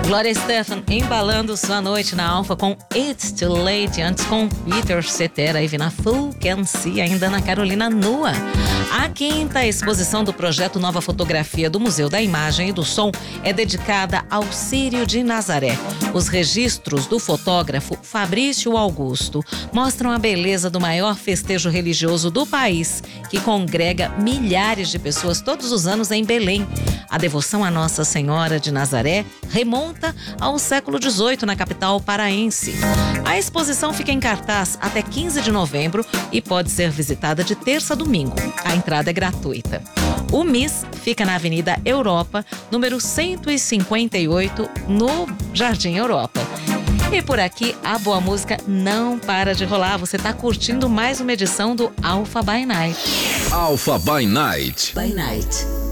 Gloria Estefan embalando sua noite na Alfa com It's Too Late, antes com Peter Cetera e Vina Full Can See, ainda na Carolina Nua. A quinta exposição do projeto Nova Fotografia do Museu da Imagem e do Som é dedicada ao Círio de Nazaré. Os registros do fotógrafo Fabrício Augusto mostram a beleza do maior festejo religioso do país, que congrega milhares de pessoas todos os anos em Belém. A devoção a Nossa Senhora de Nazaré remonta ao século XVIII na capital paraense. A exposição fica em cartaz até 15 de novembro e pode ser visitada de terça a domingo. A entrada é gratuita. O MIS fica na Avenida Europa, número 158, no Jardim Europa. E por aqui, a boa música não para de rolar. Você está curtindo mais uma edição do Alpha by Night. Alpha by Night. By Night.